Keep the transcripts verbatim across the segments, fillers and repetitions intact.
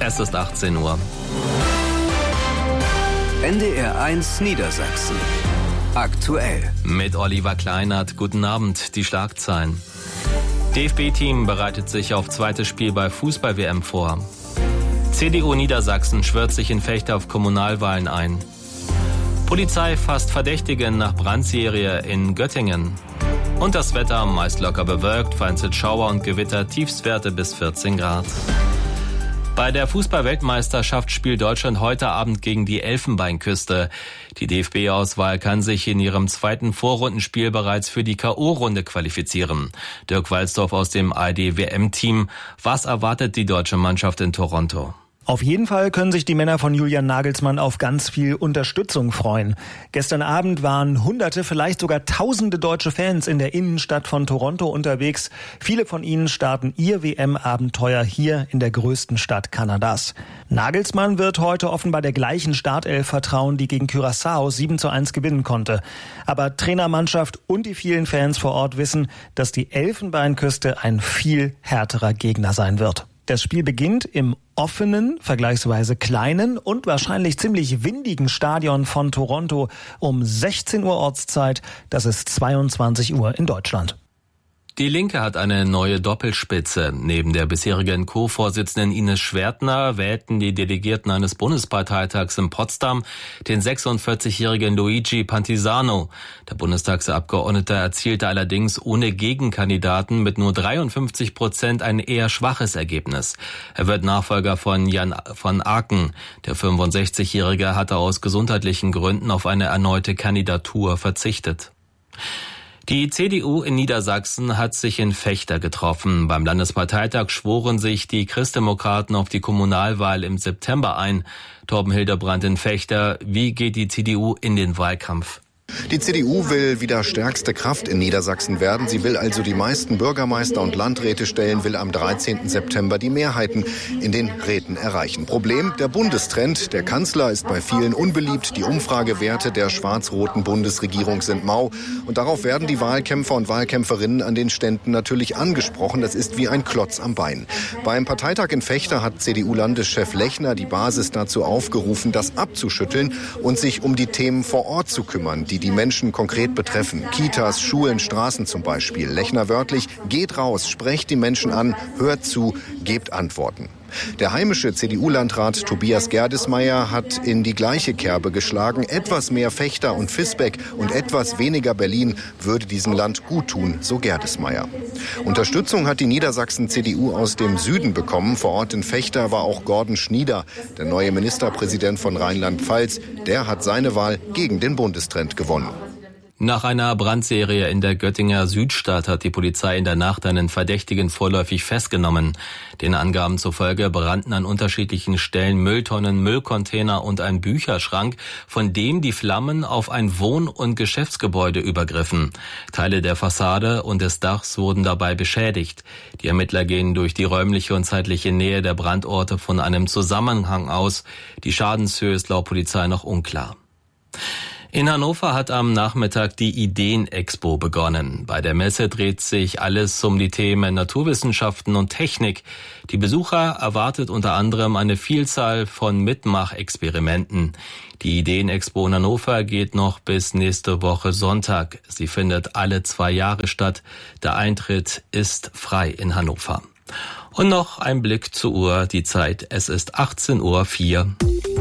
Es ist achtzehn Uhr. N D R eins Niedersachsen. Aktuell. Mit Oliver Kleinert. Guten Abend. Die Schlagzeilen. D F B-Team bereitet sich auf zweites Spiel bei Fußball-W M vor. C D U Niedersachsen schwört sich in Vechta auf Kommunalwahlen ein. Polizei fasst Verdächtigen nach Brandserie in Göttingen. Und das Wetter meist locker bewölkt, vereinzelt Schauer und Gewitter, Tiefstwerte bis vierzehn Grad. Bei der Fußball-Weltmeisterschaft spielt Deutschland heute Abend gegen die Elfenbeinküste. Die D F B-Auswahl kann sich in ihrem zweiten Vorrundenspiel bereits für die K O-Runde qualifizieren. Dirk Walzdorf aus dem A R D-W M-Team. Was erwartet die deutsche Mannschaft in Toronto? Auf jeden Fall können sich die Männer von Julian Nagelsmann auf ganz viel Unterstützung freuen. Gestern Abend waren Hunderte, vielleicht sogar Tausende deutsche Fans in der Innenstadt von Toronto unterwegs. Viele von ihnen starten ihr W M-Abenteuer hier in der größten Stadt Kanadas. Nagelsmann wird heute offenbar der gleichen Startelf vertrauen, die gegen Curaçao sieben zu eins gewinnen konnte. Aber Trainermannschaft und die vielen Fans vor Ort wissen, dass die Elfenbeinküste ein viel härterer Gegner sein wird. Das Spiel beginnt im offenen, vergleichsweise kleinen und wahrscheinlich ziemlich windigen Stadion von Toronto um sechzehn Uhr Ortszeit. Das ist zweiundzwanzig Uhr in Deutschland. Die Linke hat eine neue Doppelspitze. Neben der bisherigen Co-Vorsitzenden Ines Schwertner wählten die Delegierten eines Bundesparteitags in Potsdam den sechsundvierzigjährigen Luigi Pantisano. Der Bundestagsabgeordnete erzielte allerdings ohne Gegenkandidaten mit nur dreiundfünfzig Prozent ein eher schwaches Ergebnis. Er wird Nachfolger von Jan von Aken. Der fünfundsechzigjährige hatte aus gesundheitlichen Gründen auf eine erneute Kandidatur verzichtet. Die C D U in Niedersachsen hat sich in Vechta getroffen. Beim Landesparteitag schworen sich die Christdemokraten auf die Kommunalwahl im September ein. Torben Hildebrand in Vechta. Wie geht die C D U in den Wahlkampf? Die C D U will wieder stärkste Kraft in Niedersachsen werden. Sie will also die meisten Bürgermeister und Landräte stellen, will am dreizehnten September die Mehrheiten in den Räten erreichen. Problem, der Bundestrend. Der Kanzler ist bei vielen unbeliebt. Die Umfragewerte der schwarz-roten Bundesregierung sind mau. Und darauf werden die Wahlkämpfer und Wahlkämpferinnen an den Ständen natürlich angesprochen. Das ist wie ein Klotz am Bein. Beim Parteitag in Vechta hat C D U-Landeschef Lechner die Basis dazu aufgerufen, das abzuschütteln und sich um die Themen vor Ort zu kümmern, die die Menschen konkret betreffen. Kitas, Schulen, Straßen zum Beispiel. Lechner wörtlich: geht raus, sprecht die Menschen an, hört zu, gebt Antworten. Der heimische C D U-Landrat Tobias Gerdesmeyer hat in die gleiche Kerbe geschlagen. Etwas mehr Vechta und Visbeck und etwas weniger Berlin würde diesem Land gut tun, so Gerdesmeyer. Unterstützung hat die Niedersachsen-C D U aus dem Süden bekommen. Vor Ort in Vechta war auch Gordon Schnieder, der neue Ministerpräsident von Rheinland-Pfalz. Der hat seine Wahl gegen den Bundestrend gewonnen. Nach einer Brandserie in der Göttinger Südstadt hat die Polizei in der Nacht einen Verdächtigen vorläufig festgenommen. Den Angaben zufolge brannten an unterschiedlichen Stellen Mülltonnen, Müllcontainer und ein Bücherschrank, von dem die Flammen auf ein Wohn- und Geschäftsgebäude übergriffen. Teile der Fassade und des Dachs wurden dabei beschädigt. Die Ermittler gehen durch die räumliche und zeitliche Nähe der Brandorte von einem Zusammenhang aus. Die Schadenshöhe ist laut Polizei noch unklar. In Hannover hat am Nachmittag die Ideen-Expo begonnen. Bei der Messe dreht sich alles um die Themen Naturwissenschaften und Technik. Die Besucher erwartet unter anderem eine Vielzahl von Mitmachexperimenten. Die Ideen-Expo in Hannover geht noch bis nächste Woche Sonntag. Sie findet alle zwei Jahre statt. Der Eintritt ist frei in Hannover. Und noch ein Blick zur Uhr. Die Zeit, es ist achtzehn Uhr vier.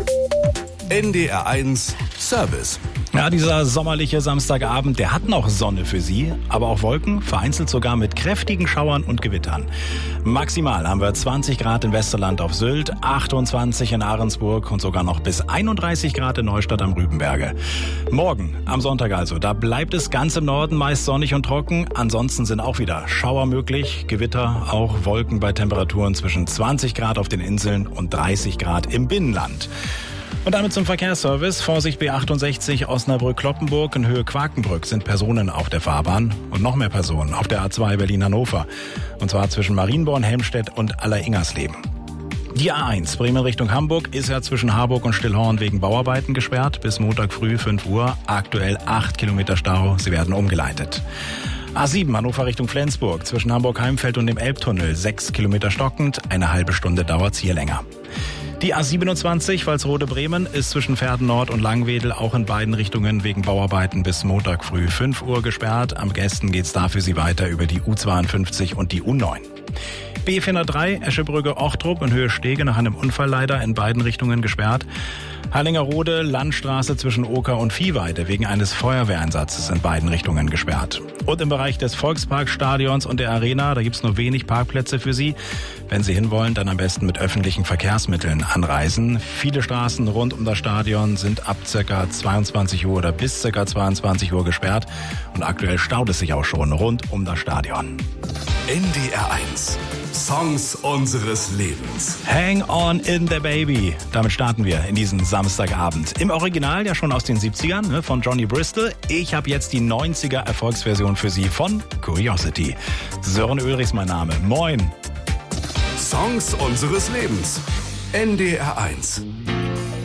N D R eins Service. Ja, dieser sommerliche Samstagabend, der hat noch Sonne für Sie, aber auch Wolken, vereinzelt sogar mit kräftigen Schauern und Gewittern. Maximal haben wir zwanzig Grad in Westerland auf Sylt, achtundzwanzig in Ahrensburg und sogar noch bis einunddreißig Grad in Neustadt am Rübenberge. Morgen, am Sonntag also, da bleibt es ganz im Norden meist sonnig und trocken. Ansonsten sind auch wieder Schauer möglich, Gewitter, auch Wolken bei Temperaturen zwischen zwanzig Grad auf den Inseln und dreißig Grad im Binnenland. Und damit zum Verkehrsservice. Vorsicht B achtundsechzig Osnabrück-Kloppenburg in Höhe Quakenbrück sind Personen auf der Fahrbahn und noch mehr Personen auf der A zwei Berlin-Hannover. Und zwar zwischen Marienborn, Helmstedt und Aller-Ingersleben. Die A eins Bremen Richtung Hamburg ist ja zwischen Harburg und Stillhorn wegen Bauarbeiten gesperrt. Bis Montag früh fünf Uhr. Aktuell acht Kilometer Stau. Sie werden umgeleitet. A sieben Hannover Richtung Flensburg zwischen Hamburg-Heimfeld und dem Elbtunnel. sechs Kilometer stockend. Eine halbe Stunde dauert's hier länger. Die A siebenundzwanzig Walsrode-Bremen ist zwischen Verden Nord und Langwedel auch in beiden Richtungen wegen Bauarbeiten bis Montag früh fünf Uhr gesperrt. Am besten geht's da für Sie weiter über die U zweiundfünfzig und die U neun. B vierhundertdrei Eschebrügge-Ochtrup in Höhe Stege nach einem Unfall leider in beiden Richtungen gesperrt. Harlingerode Landstraße zwischen Oker und Viehweide wegen eines Feuerwehreinsatzes in beiden Richtungen gesperrt. Und im Bereich des Volksparkstadions und der Arena, da gibt's nur wenig Parkplätze für Sie. Wenn Sie hinwollen, dann am besten mit öffentlichen Verkehrsmitteln anreisen. Viele Straßen rund um das Stadion sind ab ca. zweiundzwanzig Uhr oder bis ca. zweiundzwanzig Uhr gesperrt. Und aktuell staut es sich auch schon rund um das Stadion. N D R eins. Songs unseres Lebens. Hang on in the baby. Damit starten wir in diesen Samstagabend. Im Original ja schon aus den siebzigern ne, von Johnny Bristol. Ich habe jetzt die neunziger Erfolgsversion für Sie von Curiosity. Sören Ulrichs mein Name. Moin. Songs unseres Lebens. N D R eins.